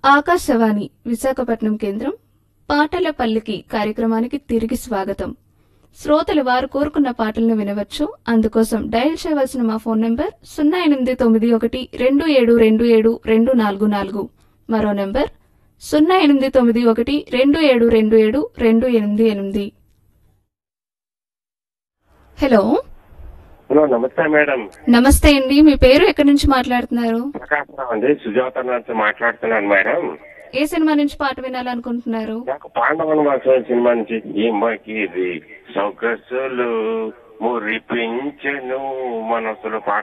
ఆకాశవాణి విశాఖపట్నం కేంద్రం పాటల పల్లికి కార్యక్రమానికి తిరిగి స్వాగతం. శ్రోతలు వారు కోరుకున్న పాటలను వినవచ్చు. అందుకోసం డయల్ చేయవలసిన మా ఫోన్ నంబర్ 089127272244. మరో నంబర్ 089127272288. హలో హలో, నమస్తే మేడం. నమస్తే అండి. మీ పేరు ఎక్కడి నుంచి మాట్లాడుతున్నారు? ప్రకాశరావు అండి, సుజాత నుంచి మాట్లాడుతున్నాను మేడం. ఏ సినిమా నుంచి పాట వినాలనుకుంటున్నారు? నాకు పాండవనవాసం సినిమా నుంచి ఈమకిది సౌకస్సులు మురిపించెను మనసులు పాట